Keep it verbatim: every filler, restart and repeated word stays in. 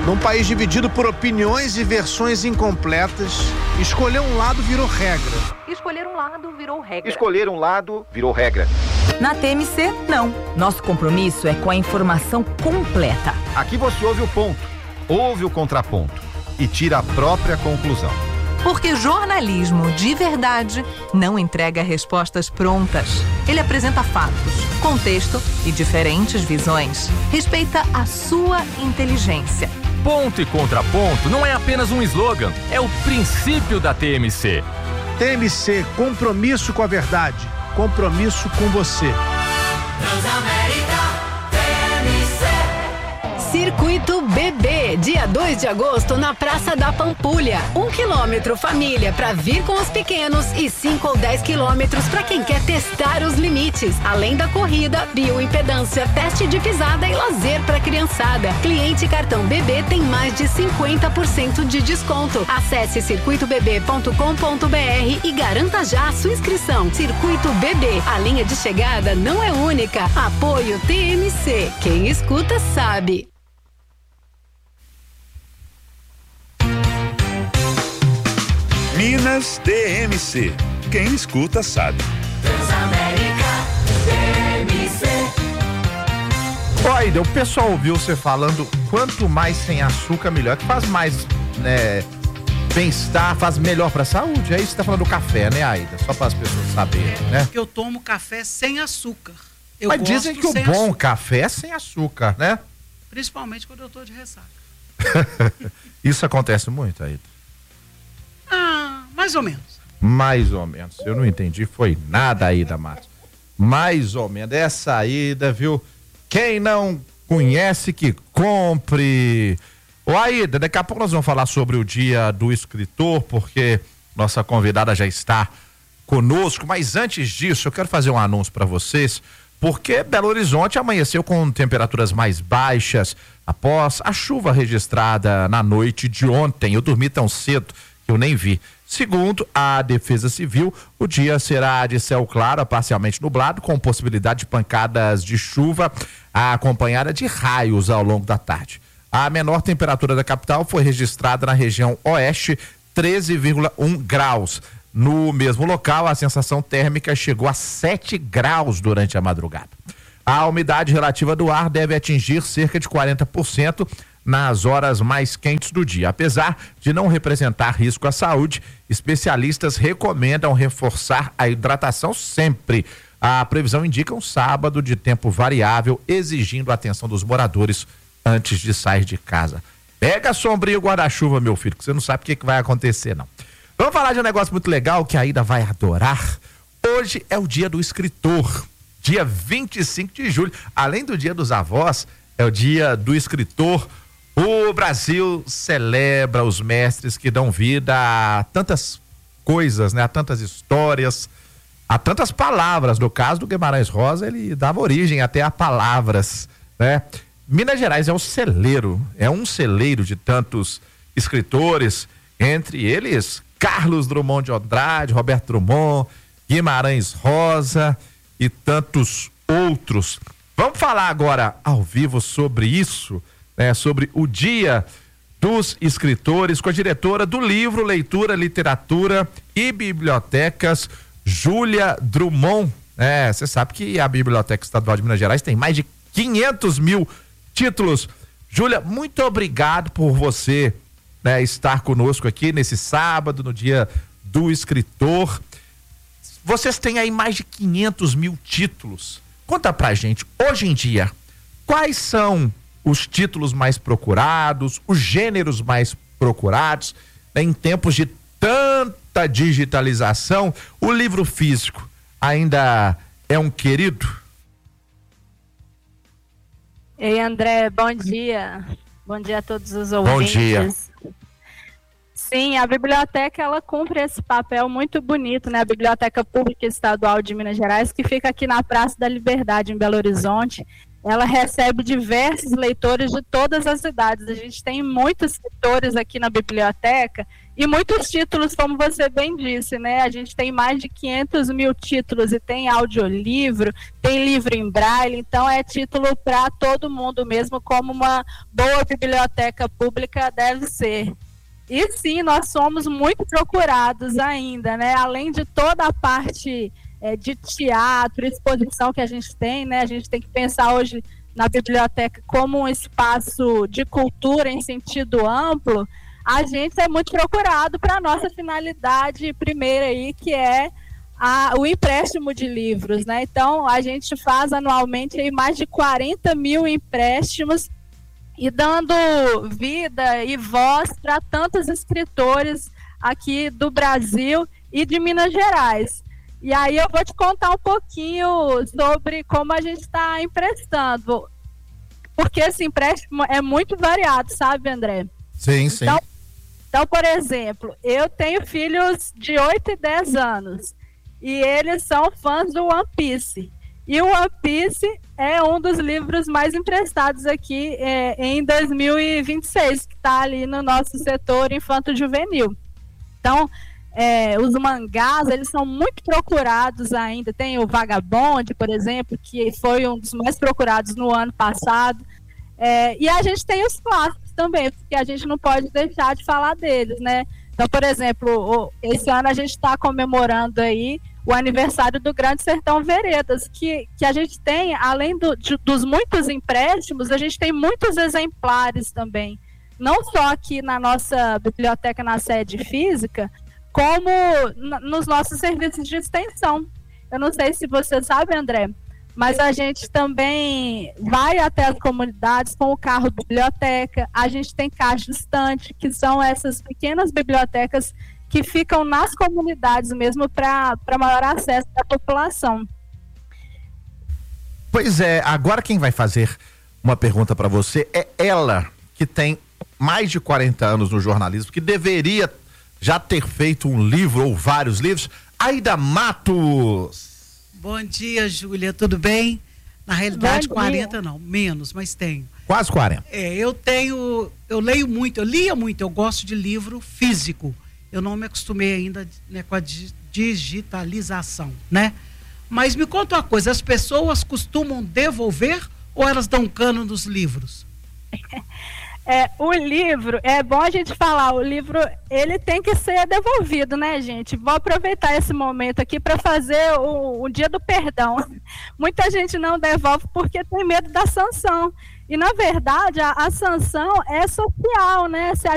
Num país dividido por opiniões e versões incompletas, escolher um lado virou regra. Escolher um lado virou regra. Escolher um lado virou regra. Na T M C, não. Nosso compromisso é com a informação completa. Aqui você ouve o ponto, ouve o contraponto e tira a própria conclusão. Porque jornalismo de verdade não entrega respostas prontas. Ele apresenta fatos, contexto e diferentes visões. Respeita a sua inteligência. Ponto e contraponto não é apenas um slogan, é o princípio da T M C. T M C, compromisso com a verdade, compromisso com você. Transamérica T M C. Circuito Bebê, dia dois de agosto na Praça da Pampulha. Um quilômetro família para vir com os pequenos e cinco ou dez quilômetros para quem quer testar os limites. Além da corrida, bioimpedância, teste de pisada e lazer para criançada. Cliente cartão Bebê tem mais de cinquenta por cento de desconto. Acesse circuito bebê ponto com ponto br e garanta já a sua inscrição. Circuito Bebê, a linha de chegada não é única. Apoio T M C. Quem escuta sabe. Minas T M C. Quem escuta sabe. Transamérica T M C. Olha, o pessoal ouviu você falando quanto mais sem açúcar, melhor. Que faz mais, né, bem-estar, faz melhor pra saúde. É isso que você tá falando do café, né, Aida? Só para as pessoas saberem, né? Porque eu tomo café sem açúcar. Eu Mas dizem que o bom açúcar. café é sem açúcar, né? Principalmente quando eu tô de ressaca. Isso acontece muito, Aida? Ah, mais ou menos. Mais ou menos. Eu não entendi, foi nada, Aida Matos. Mais ou menos. Essa Aida, viu? Quem não conhece, que compre. Ô, Aida, daqui a pouco nós vamos falar sobre o dia do escritor, porque nossa convidada já está conosco. Mas antes disso, eu quero fazer um anúncio para vocês, porque Belo Horizonte amanheceu com temperaturas mais baixas após a chuva registrada na noite de ontem. Eu dormi tão cedo que eu nem vi. Segundo a Defesa Civil, o dia será de céu claro a parcialmente nublado, com possibilidade de pancadas de chuva acompanhada de raios ao longo da tarde. A menor temperatura da capital foi registrada na região oeste, treze vírgula um graus. No mesmo local, a sensação térmica chegou a sete graus durante a madrugada. A umidade relativa do ar deve atingir cerca de quarenta por cento nas horas mais quentes do dia. Apesar de não representar risco à saúde, especialistas recomendam reforçar a hidratação sempre. A previsão indica um sábado de tempo variável, exigindo a atenção dos moradores antes de sair de casa. Pega a sombria e o guarda-chuva, meu filho, que você não sabe o que, que vai acontecer, não. Vamos falar de um negócio muito legal que a Aida vai adorar. Hoje é o dia do escritor, dia vinte e cinco de julho. Além do dia dos avós, é o dia do escritor. O Brasil celebra os mestres que dão vida a tantas coisas, né? A tantas histórias, a tantas palavras. No caso do Guimarães Rosa, ele dava origem até a palavras, né? Minas Gerais é um celeiro, é um celeiro de tantos escritores, entre eles Carlos Drummond de Andrade, Roberto Drummond, Guimarães Rosa e tantos outros. Vamos falar agora ao vivo sobre isso, né, sobre o Dia dos Escritores, com a diretora do livro Leitura, Literatura e Bibliotecas, Júlia Drummond. Você é, sabe que a Biblioteca Estadual de Minas Gerais tem mais de quinhentos mil títulos. Júlia, muito obrigado por você, né, estar conosco aqui nesse sábado, no Dia do Escritor. Vocês têm aí mais de quinhentos mil títulos. Conta pra gente, hoje em dia, quais são os títulos mais procurados, os gêneros mais procurados, né, em tempos de tanta digitalização? O livro físico ainda é um querido? Ei, André, bom dia. Bom dia a todos os ouvintes. Bom dia. Sim, a biblioteca, ela cumpre esse papel muito bonito, né? A Biblioteca Pública Estadual de Minas Gerais, que fica aqui na Praça da Liberdade, em Belo Horizonte. ela recebe diversos leitores de todas as idades. A gente tem muitos leitores aqui na biblioteca e muitos títulos, como você bem disse, né? A gente tem mais de quinhentos mil títulos e tem audiolivro, tem livro em braille, então é título para todo mundo mesmo, como uma boa biblioteca pública deve ser. E sim, nós somos muito procurados ainda, né? Além de toda a parte é, de teatro, exposição que a gente tem, né? A gente tem que pensar hoje na biblioteca como um espaço de cultura em sentido amplo. A gente é muito procurado para a nossa finalidade primeira aí, que é a, o empréstimo de livros, né? Então, a gente faz anualmente aí mais de quarenta mil empréstimos e dando vida e voz para tantos escritores aqui do Brasil e de Minas Gerais. E aí eu vou te contar um pouquinho sobre como a gente está emprestando, porque esse empréstimo é muito variado, sabe, André? Sim, sim. Então, então, por exemplo, eu tenho filhos de oito e dez anos e eles são fãs do One Piece. E o One Piece é um dos livros mais emprestados aqui é, em dois mil e vinte e seis, que está ali no nosso setor infanto-juvenil. Então, é, os mangás, eles são muito procurados ainda. Tem o Vagabond, por exemplo, que foi um dos mais procurados no ano passado. É, e a gente tem os clássicos também, porque a gente não pode deixar de falar deles, né? Então, por exemplo, esse ano a gente está comemorando aí o aniversário do Grande Sertão Veredas, que, que a gente tem, além do, de, dos muitos empréstimos, a gente tem muitos exemplares também, não só aqui na nossa biblioteca, na sede física, como n- nos nossos serviços de extensão. Eu não sei se você sabe, André, mas a gente também vai até as comunidades com o carro biblioteca, a gente tem caixa estante, que são essas pequenas bibliotecas que ficam nas comunidades mesmo para maior acesso da população. Pois é, agora quem vai fazer uma pergunta para você é ela, que tem mais de quarenta anos no jornalismo, que deveria já ter feito um livro ou vários livros. Aida Matos. Bom dia, Júlia, tudo bem? Na realidade, quarenta não, menos, mas tenho. Quase quarenta. É, eu tenho, eu leio muito, eu lia muito, eu gosto de livro físico. Eu não me acostumei ainda, né, com a digitalização, né? Mas me conta uma coisa, as pessoas costumam devolver ou elas dão cano nos livros? É, o livro, é bom a gente falar, o livro, ele tem que ser devolvido, né, gente? Vou aproveitar esse momento aqui para fazer o, o dia do perdão. Muita gente não devolve porque tem medo da sanção. E, na verdade, a, a sanção é social, né? Se a